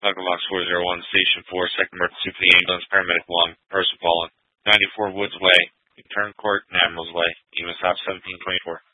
Medical Box 401, Station 4, Second Emergency for the Ambulance, Paramedic 1, person fallen. 94 Woods Way, Turn Court, Admirals Way, EMS Op 1724.